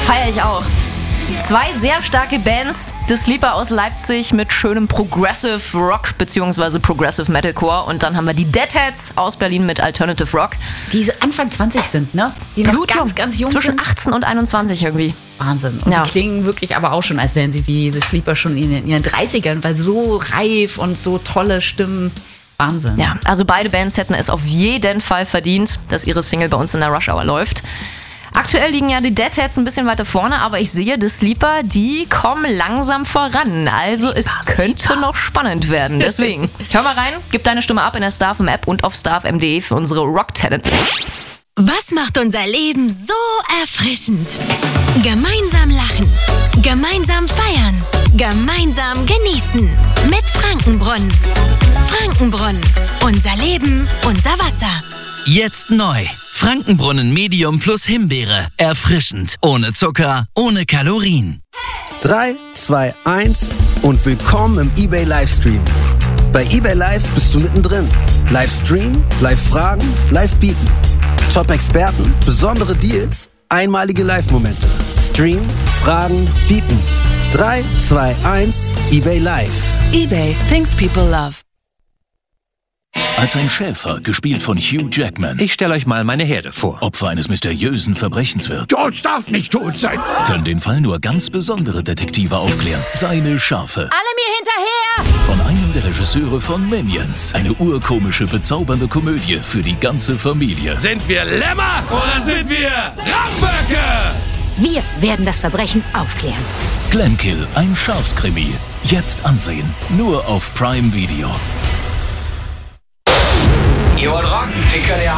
Feiere ich auch. 2 sehr starke Bands, The Sleeper aus Leipzig mit schönem Progressive Rock bzw. Progressive Metalcore und dann haben wir die Deadheads aus Berlin mit Alternative Rock. Die Anfang 20 sind, ne? Die noch ganz jung zwischen sind. 18 und 21 irgendwie. Wahnsinn. Und die klingen wirklich aber auch schon, als wären sie wie The Sleeper schon in ihren 30ern, weil so reif und so tolle Stimmen. Wahnsinn. Ja, also beide Bands hätten es auf jeden Fall verdient, dass ihre Single bei uns in der Rush Hour läuft. Aktuell liegen ja die Deadheads ein bisschen weiter vorne, aber ich sehe, die Sleeper, die kommen langsam voran. Also es könnte noch spannend werden. Deswegen, hör mal rein, gib deine Stimme ab in der StarFM-App und auf starfm.de für unsere Rock-Talents. Was macht unser Leben so erfrischend? Gemeinsam lachen, gemeinsam feiern, gemeinsam genießen. Mit Frankenbrunnen. Frankenbrunnen. Unser Leben, unser Wasser. Jetzt neu. Frankenbrunnen Medium plus Himbeere. Erfrischend. Ohne Zucker, ohne Kalorien. 3, 2, 1 und willkommen im eBay Livestream. Bei eBay Live bist du mittendrin. Livestream, Live-Fragen, Live-Bieten. Top-Experten, besondere Deals, einmalige Live-Momente. Stream, Fragen, Bieten. 3, 2, 1, eBay Live. eBay, things people love. Als ein Schäfer, gespielt von Hugh Jackman, Ich stelle euch mal meine Herde vor. Opfer eines mysteriösen Verbrechens wird, George darf nicht tot sein. können den Fall nur ganz besondere Detektive aufklären. Seine Schafe. Alle mir hinterher! Von einem der Regisseure von Minions. Eine urkomische, bezaubernde Komödie für die ganze Familie. Sind wir Lämmer oder sind wir Rachböcke? Wir werden das Verbrechen aufklären. Glenkill, ein Schafskrimi. Jetzt ansehen. Nur auf Prime Video. Ihr wollt rocken? Den könnt ihr